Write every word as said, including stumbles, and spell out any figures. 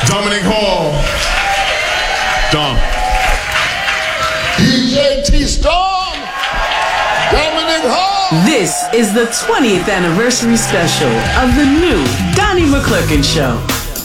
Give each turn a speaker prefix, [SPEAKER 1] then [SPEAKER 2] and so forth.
[SPEAKER 1] Dominic Hall. Dom.
[SPEAKER 2] D J T-Storm. Dominic Hall.
[SPEAKER 3] This is the twentieth anniversary special of the new Donnie McClurkin Show.